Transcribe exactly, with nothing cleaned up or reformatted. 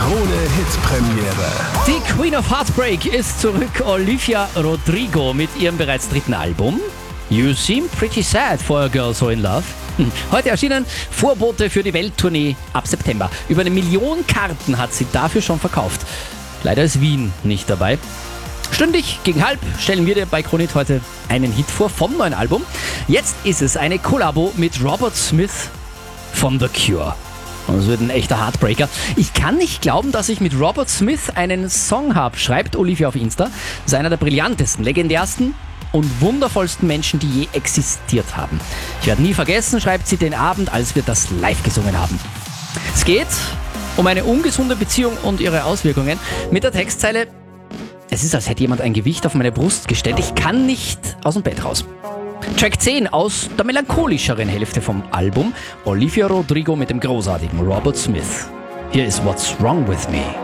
Krone-Hit-Premiere. Die Queen of Heartbreak ist zurück. Olivia Rodrigo mit ihrem bereits dritten Album. You Seem Pretty Sad for a Girl So in Love. Heute erschienen Vorbote für die Welttournee ab September. Über eine Million Karten hat sie dafür schon verkauft. Leider ist Wien nicht dabei. Stündig gegen halb stellen wir dir bei Krone Hit heute einen Hit vor vom neuen Album. Jetzt ist es eine Kollabo mit Robert Smith von The Cure. Das wird ein echter Heartbreaker. Ich kann nicht glauben, dass ich mit Robert Smith einen Song habe, schreibt Olivia auf Insta. Das ist einer der brillantesten, legendärsten und wundervollsten Menschen, die je existiert haben. Ich werde nie vergessen, schreibt sie, den Abend, als wir das live gesungen haben. Es geht um eine ungesunde Beziehung und ihre Auswirkungen mit der Textzeile: Es ist, als hätte jemand ein Gewicht auf meine Brust gestellt. Ich kann nicht aus dem Bett raus. Track zehn aus der melancholischeren Hälfte vom Album. Olivia Rodrigo mit dem großartigen Robert Smith. Hier ist What's Wrong With Me.